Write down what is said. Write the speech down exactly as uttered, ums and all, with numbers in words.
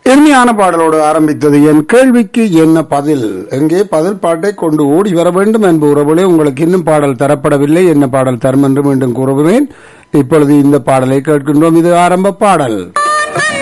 இனிமையான பாடலோடு ஆரம்பித்தது என் கேள்விக்கு என்ன பதில். எங்கே பதில் பாட்டை கொண்டு ஓடி வர வேண்டும் என்ப உறவுகளே. உங்களுக்கு இன்னும் பாடல் தரப்படவில்லை. என்ன பாடல் தரும் என்று மீண்டும் கூறுகிறேன். இப்பொழுது இந்த பாடலை கேட்கின்றோம். இது ஆரம்ப பாடல்.